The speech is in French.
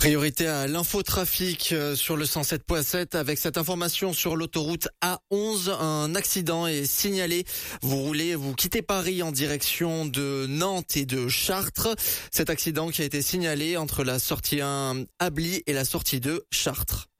Priorité à l'infotrafic sur le 107.7 avec cette information sur l'autoroute A11. Un accident est signalé. Vous quittez Paris en direction de Nantes et de Chartres. Cet accident qui a été signalé entre la sortie 1 Ably et la sortie 2 Chartres.